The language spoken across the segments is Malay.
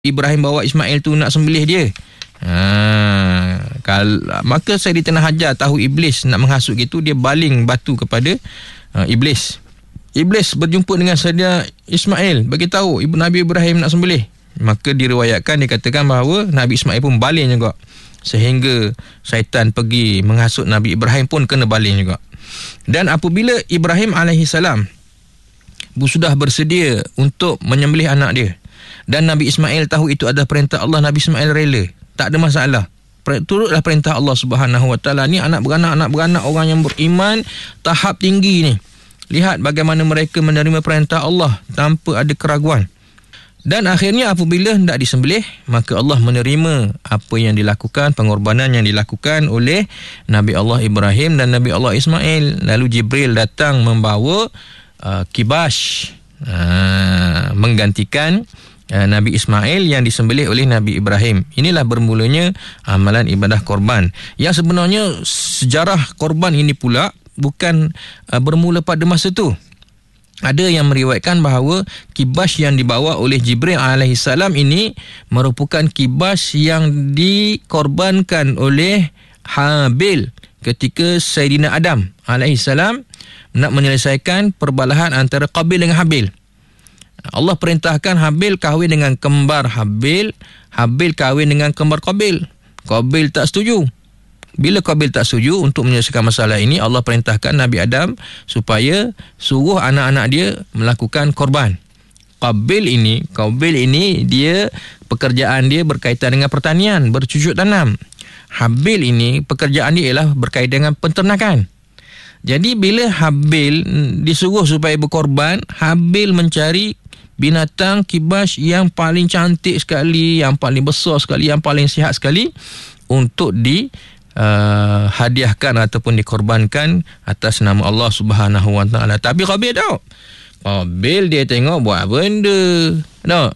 Ibrahim bawa Ismail tu nak sembelih dia. Maka Sayyidina Hajar tahu iblis nak menghasut gitu, dia baling batu kepada iblis. Iblis berjumpa dengan Sayyidina Ismail, bagi tahu Nabi Ibrahim nak sembelih. Maka diriwayatkan, dikatakan bahawa Nabi Ismail pun baling juga, sehingga syaitan pergi menghasut Nabi Ibrahim pun kena baling juga. Dan apabila Ibrahim alaihissalam sudah bersedia untuk menyembelih anak dia, dan Nabi Ismail tahu itu adalah perintah Allah, Nabi Ismail rela, tak ada masalah. Turutlah perintah Allah Subhanahu Wa Taala. Ni anak beranak orang yang beriman tahap tinggi ni. Lihat bagaimana mereka menerima perintah Allah tanpa ada keraguan. Dan akhirnya apabila hendak disembelih, maka Allah menerima apa yang dilakukan, pengorbanan yang dilakukan oleh Nabi Allah Ibrahim dan Nabi Allah Ismail. Lalu Jibril datang membawa kibash, menggantikan Nabi Ismail yang disembelih oleh Nabi Ibrahim. Inilah bermulanya amalan ibadah korban. Yang sebenarnya sejarah korban ini pula bukan bermula pada masa tu. Ada yang meriwayatkan bahawa kibas yang dibawa oleh Jibril alaihissalam ini merupakan kibas yang dikorbankan oleh Habil ketika Sayyidina Adam alaihissalam nak menyelesaikan perbalahan antara Qabil dengan Habil. Allah perintahkan Habil kahwin dengan kembar Habil, Habil kahwin dengan kembar Qabil. Qabil tak setuju. Bila Qabil tak setuju, untuk menyelesaikan masalah ini, Allah perintahkan Nabi Adam supaya suruh anak-anak dia melakukan korban. Qabil ini dia pekerjaan dia berkaitan dengan pertanian, bercucuk tanam. Habil ini pekerjaan dia ialah berkaitan dengan penternakan. Jadi bila Habil disuruh supaya berkorban, Habil mencari binatang kibas yang paling cantik sekali, yang paling besar sekali, yang paling sihat sekali untuk hadiahkan ataupun dikorbankan atas nama Allah Subhanahu Wa Taala. Tapi Qabil tahu, Qabil dia tengok buat benda, tak?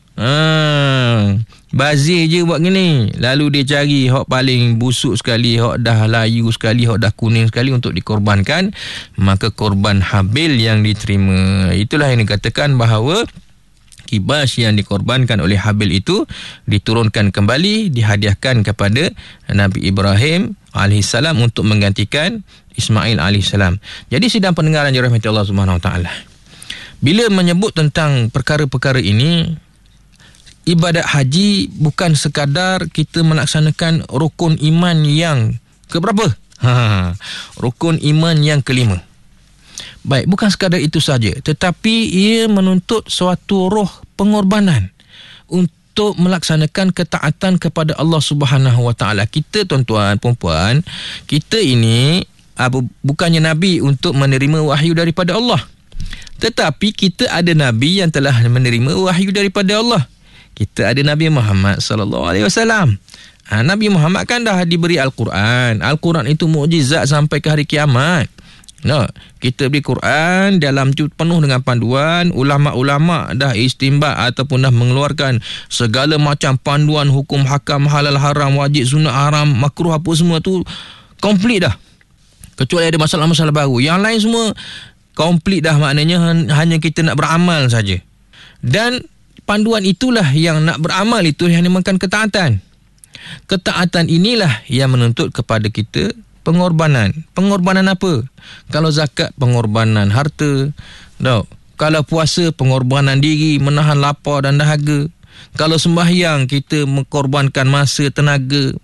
Bazir je buat gini. Lalu dia cari hak paling busuk sekali, hak dah layu sekali, hak dah kuning sekali untuk dikorbankan. Maka korban Habil yang diterima. Itulah yang dikatakan bahawa kibas yang dikorbankan oleh Habil itu diturunkan kembali, dihadiahkan kepada Nabi Ibrahim alaihissalam untuk menggantikan Ismail alaihissalam. Jadi sidang pendengaran yang dirahmati Allah Subhanahu Wa Taala, bila menyebut tentang perkara-perkara ini, ibadat haji bukan sekadar kita melaksanakan rukun iman yang keberapa? Rukun iman yang kelima. Baik, bukan sekadar itu saja, tetapi ia menuntut suatu roh pengorbanan untuk melaksanakan ketaatan kepada Allah Subhanahu Wa Taala. Kita tuan-tuan, puan-puan, kita ini bukannya nabi untuk menerima wahyu daripada Allah, tetapi kita ada nabi yang telah menerima wahyu daripada Allah. Kita ada Nabi Muhammad sallallahu alaihi wasallam. Nabi Muhammad kan dah diberi Al-Quran. Al-Quran itu mukjizat sampai ke hari kiamat. Kita beri Quran dalam penuh dengan panduan. Ulama-ulama dah istimbat ataupun dah mengeluarkan segala macam panduan hukum hakam, halal haram, wajib sunat haram, makruh, apa semua tu komplit dah. Kecuali ada masalah-masalah baru. Yang lain semua komplit dah, maknanya hanya kita nak beramal saja. Dan panduan itulah yang nak beramal itu yang dinamakan ketaatan. Ketaatan inilah yang menuntut kepada kita pengorbanan. Pengorbanan apa? Kalau zakat, pengorbanan harta. Kalau puasa, pengorbanan diri, menahan lapar dan dahaga. Kalau sembahyang, kita mengorbankan masa, tenaga.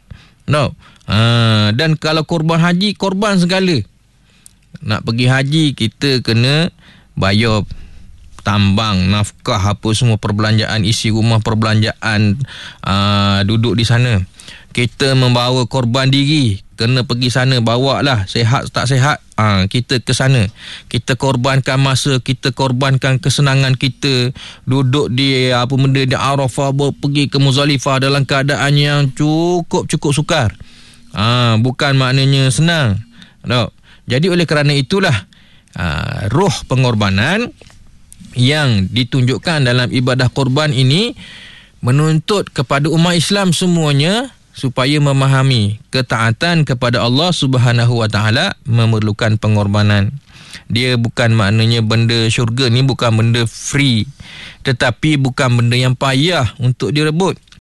Dan kalau korban haji, korban segala. Nak pergi haji, kita kena bayar tambang, nafkah, apa semua, perbelanjaan, isi rumah, perbelanjaan, duduk di sana. Kita membawa korban diri, kena pergi sana, bawalah, sehat tak sehat, kita ke sana. Kita korbankan masa, kita korbankan kesenangan kita, duduk di di Arafah, pergi ke Muzdalifah dalam keadaan yang cukup sukar. Bukan maknanya senang. Jadi oleh kerana itulah roh pengorbanan yang ditunjukkan dalam ibadah korban ini menuntut kepada umat Islam semuanya supaya memahami ketaatan kepada Allah Subhanahu Wa Taala memerlukan pengorbanan. Dia bukan maknanya benda syurga ni bukan benda free, tetapi bukan benda yang payah untuk direbut.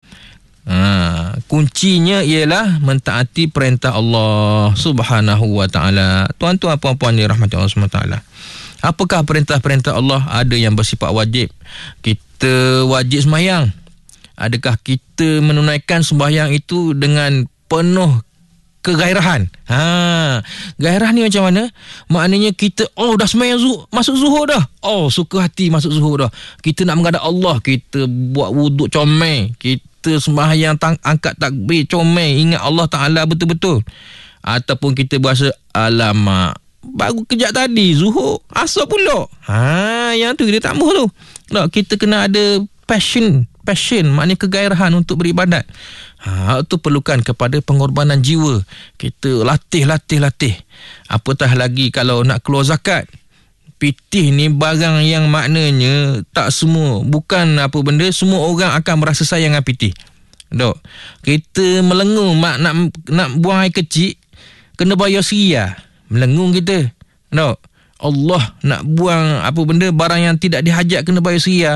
Kuncinya ialah mentaati perintah Allah Subhanahu wa ta'ala. Tuan-tuan puan-puan dirahmati Allah Subhanahu wa ta'ala. Apakah perintah-perintah Allah? Ada yang bersifat wajib. Kita wajib sembahyang. Adakah kita menunaikan sembahyang itu dengan penuh kegairahan? Gairah ni macam mana? Maknanya kita dah sembahyang masuk zuhur dah. Suka hati masuk zuhur dah. Kita nak menghadap Allah, kita buat wuduk comel, kita sembahyang angkat takbir comel, ingat Allah Ta'ala betul-betul. Ataupun kita berasa alamak, baru kejap tadi zuhur, asar pula. Yang tu kita tak mahu tu. Kita kena ada passion, maknanya kegairahan untuk beribadat. Itu perlukan kepada pengorbanan jiwa. Kita latih. Apatah lagi kalau nak keluar zakat. Pitih ni barang yang maknanya tak semua, bukan apa benda, semua orang akan merasa sayang dengan pitih. Kita melengung nak buang air kecil, kena bayar seria. Melengung kita. Allah nak buang apa benda, barang yang tidak dihajat, kena bayar seria.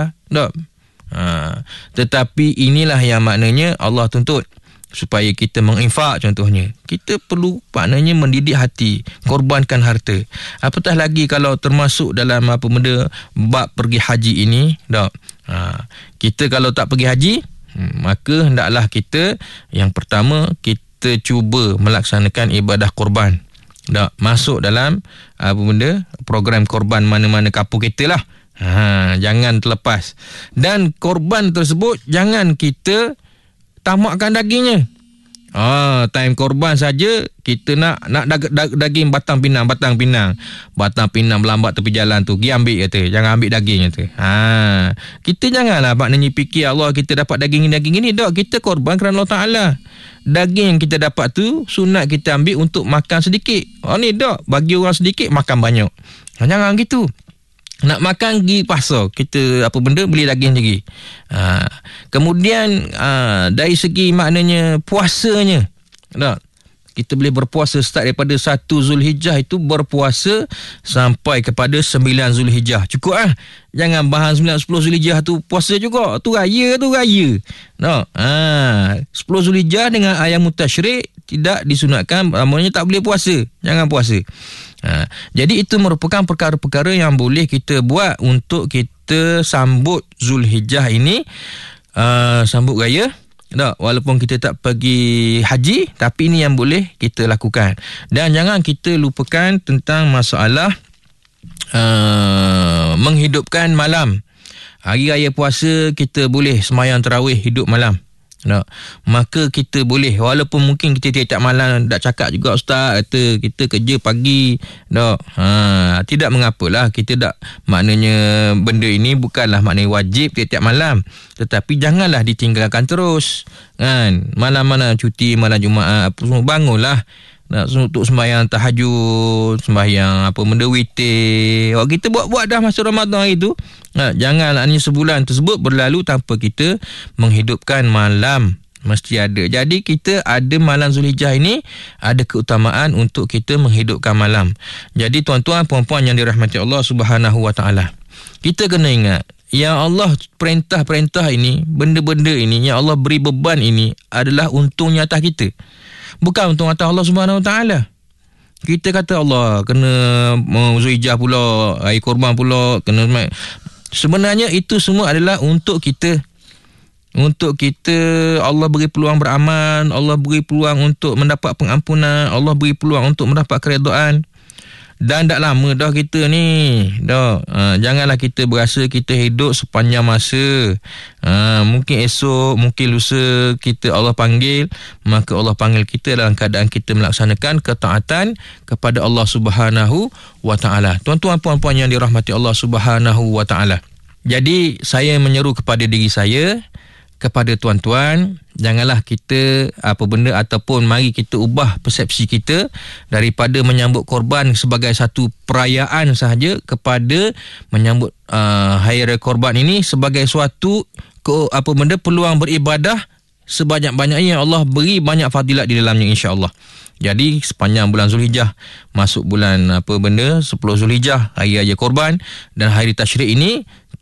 Tetapi inilah yang maknanya Allah tuntut supaya kita menginfak. Contohnya, kita perlu maknanya mendidik hati, korbankan harta. Apatah lagi kalau termasuk dalam apa benda bab pergi haji ini. Kita kalau tak pergi haji, maka hendaklah kita yang pertama kita cuba melaksanakan ibadah korban. Masuk dalam apa benda program korban mana-mana kapur kita lah. Jangan terlepas. Dan korban tersebut jangan kita tamakkan dagingnya. Time korban saja kita nak daging batang pinang melambat tepi jalan tu, pergi ambil kata, jangan ambil daging kata. Kita janganlah maknanya fikir Allah kita dapat daging ini. Kita korban kerana Allah Ta'ala. Daging yang kita dapat tu sunat kita ambil untuk makan sedikit. Bagi orang sedikit, makan banyak. Jangan gitu. Nak makan pergi pasar, kita apa benda beli daging lagi. Kemudian dari segi maknanya puasanya, kita boleh berpuasa start daripada 1 Zulhijjah itu berpuasa sampai kepada 9 Zulhijjah. Cukup lah. Jangan bahan 9-10 Zulhijjah tu puasa juga. Tu raya. 10 Zulhijjah dengan ayam tasyrik tidak disunatkan, namanya tak boleh puasa. Jangan puasa. Jadi itu merupakan perkara-perkara yang boleh kita buat untuk kita sambut Zulhijjah ini, sambut raya. Walaupun kita tak pergi haji, tapi ini yang boleh kita lakukan. Dan jangan kita lupakan tentang masalah menghidupkan malam. Hari raya puasa kita boleh sembahyang tarawih hidup malam. Maka kita boleh, walaupun mungkin kita tiap malam tak cakap juga ustaz kata kita kerja pagi, tidak mengapalah, kita tak, maknanya benda ini bukanlah maknanya wajib tiap malam, tetapi janganlah ditinggalkan terus kan. Malam-malam cuti, malam Jumaat apa semua, bangunlah untuk sembahyang tahajud, sembahyang apa benda witir. Kita buat dah masa Ramadan hari tu. Jangan hanya sebulan tersebut berlalu tanpa kita menghidupkan malam. Mesti ada. Jadi kita ada malam Zulhijjah ini, ada keutamaan untuk kita menghidupkan malam. Jadi tuan-tuan puan-puan yang dirahmati Allah Subhanahu wa ta'ala, kita kena ingat, ya Allah, perintah-perintah ini, benda-benda ini yang Allah beri beban ini adalah untungnya atas kita, bukan untuk atas Allah Subhanahu wa ta'ala. Kita kata Allah kena Zulhijjah pula, hari korban pula kena. Sebenarnya itu semua adalah untuk kita. Untuk kita, Allah beri peluang beramal, Allah beri peluang untuk mendapat pengampunan, Allah beri peluang untuk mendapat keredaan. Dan dah lama dah kita ni. Janganlah kita berasa kita hidup sepanjang masa. Mungkin esok, mungkin lusa kita Allah panggil, maka Allah panggil kita dalam keadaan kita melaksanakan ketaatan kepada Allah Subhanahu wa ta'ala. Tuan-tuan puan-puan yang dirahmati Allah Subhanahu wa ta'ala. Jadi saya menyeru kepada diri saya, kepada tuan-tuan, janganlah kita apa benda ataupun mari kita ubah persepsi kita daripada menyambut korban sebagai satu perayaan sahaja kepada menyambut hari raya korban ini sebagai suatu apa benda peluang beribadah sebanyak-banyaknya yang Allah beri banyak fadilat di dalamnya, insya-Allah. Jadi sepanjang bulan Zulhijjah, masuk bulan apa benda 10 Zulhijjah, hari raya korban dan hari tasyrik ini,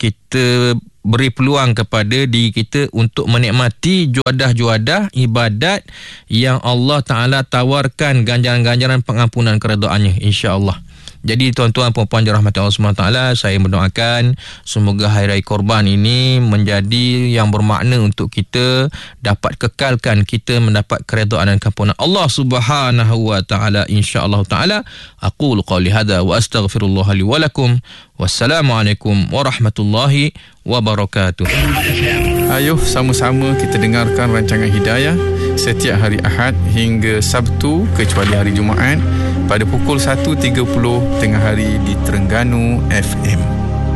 kita beri peluang kepada diri kita untuk menikmati juadah-juadah ibadat yang Allah Ta'ala tawarkan ganjaran-ganjaran pengampunan keredaannya, insya-Allah. Jadi tuan-tuan puan-puan dirahmati Allah SWT, saya mendoakan semoga Hari Raya Korban ini menjadi yang bermakna untuk kita dapat kekalkan kita mendapat keredaan dan kampunan Allah Subhanahu wa taala, insya-Allah taala. Aqulu qouli hadza wa astaghfirullah li wa lakum. Wassalamualaikum warahmatullahi wabarakatuh. Ayuh sama-sama kita dengarkan rancangan Hidayah setiap hari Ahad hingga Sabtu kecuali hari Jumaat pada pukul 1.30 tengah hari di Terengganu FM.